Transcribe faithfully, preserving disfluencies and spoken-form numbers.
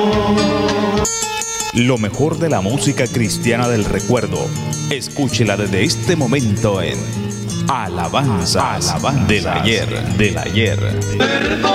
Lo mejor de la música cristiana del recuerdo. Escúchela desde este momento en Alabanza, Alabanza del ayer, del ayer.